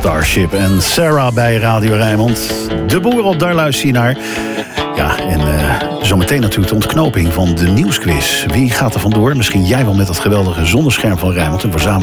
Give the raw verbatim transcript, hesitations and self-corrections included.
Starship en Sarah bij Radio Rijnmond. De Boer, daar luister je naar. Ja, en uh, zometeen natuurlijk de ontknoping van de nieuwsquiz. Wie gaat er vandoor? Misschien jij wel met dat geweldige zonnescherm van Rijnmond. Een verzameling